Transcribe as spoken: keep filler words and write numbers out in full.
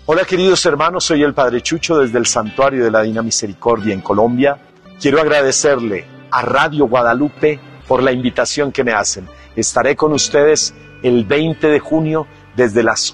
Hola queridos hermanos, soy el Padre Chucho desde el Santuario de la Divina Misericordia en Colombia. Quiero agradecerle a Radio Guadalupe por la invitación que me hacen. Estaré con ustedes el veinte de junio desde las